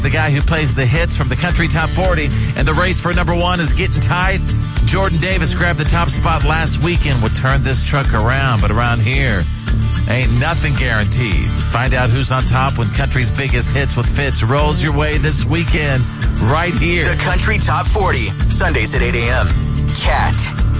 the guy who plays the hits from the Country Top 40, and the race for number one is getting tight. Jordan Davis grabbed the top spot last weekend, would turn this truck around, but around here, ain't nothing guaranteed. Find out who's on top when country's biggest hits with Fitz rolls your way this weekend right here. The Country Top 40, Sundays at 8 a.m. Cat.